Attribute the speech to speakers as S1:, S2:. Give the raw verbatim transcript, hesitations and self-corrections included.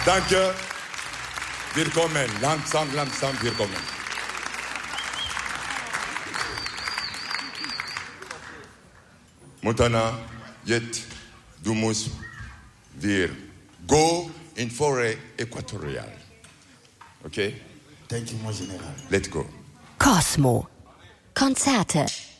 S1: Danke. Willkommen. Langsam, langsam, willkommen. Montana, jetzt, du musst wir go in Forêt Équatoriale. Okay?
S2: Thank you, mon Général.
S1: Let's go.
S3: Cosmo. Konzerte.